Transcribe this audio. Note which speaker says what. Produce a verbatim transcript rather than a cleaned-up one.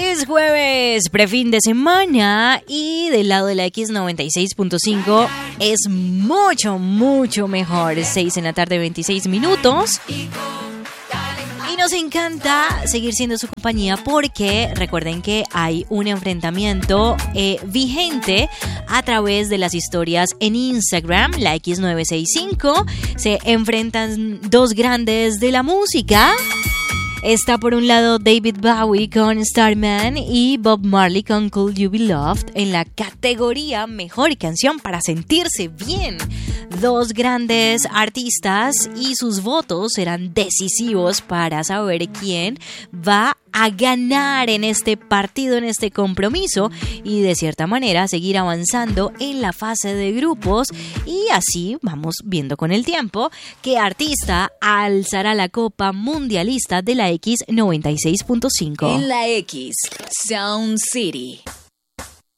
Speaker 1: Es jueves, prefin de semana, y del lado de la X noventa y seis punto cinco es mucho, mucho mejor. seis en la tarde, veintiséis minutos. Y nos encanta seguir siendo su compañía porque recuerden que hay un enfrentamiento eh, vigente a través de las historias en Instagram, la X novecientos sesenta y cinco. Se enfrentan dos grandes de la música. Está por un lado David Bowie con Starman y Bob Marley con Could You Be Loved en la categoría Mejor Canción para Sentirse Bien. Dos grandes artistas y sus votos serán decisivos para saber quién va a ganar en este partido, en este compromiso, y de cierta manera seguir avanzando en la fase de grupos. Y así vamos viendo con el tiempo qué artista alzará la copa mundialista de la X noventa y seis punto cinco.
Speaker 2: En la X, Sound City.